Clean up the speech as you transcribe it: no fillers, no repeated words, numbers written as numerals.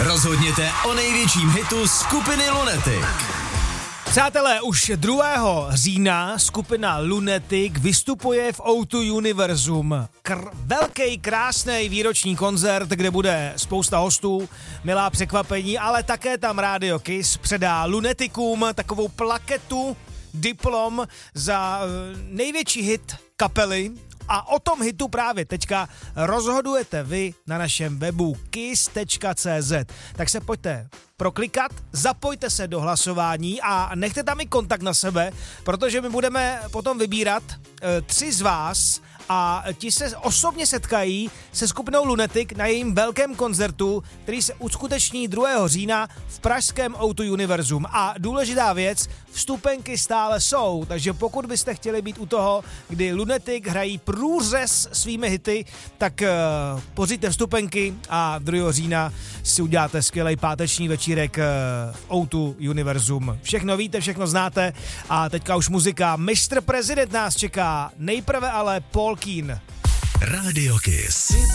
Rozhodněte o největším hitu skupiny Lunatic. Přátelé, už 2. října skupina Lunatic vystupuje v O2 Univerzum. Velký, krásný výroční koncert, kde bude spousta hostů, milá překvapení, ale také tam Radio Kiss předá Lunaticům takovou plaketu, diplom za největší hit kapely. A o tom hitu právě teďka rozhodujete vy na našem webu kiss.cz. Tak se pojďte proklikat, zapojte se do hlasování a nechte tam i kontakt na sebe, protože my budeme potom vybírat 3 z vás a ti se osobně setkají se skupinou Lunatic na jejím velkém koncertu, který se uskuteční 2. října v pražském O2 Univerzum. A důležitá věc, vstupenky stále jsou, takže pokud byste chtěli být u toho, kdy Lunatic hrají průřez svými hity, tak pořiďte vstupenky a 2. října si uděláte skvělej páteční večírek v O2 Univerzum. Všechno víte, všechno znáte a teďka už muzika. Mr. President nás čeká, nejprve ale Paul Keane. Radio Kiss.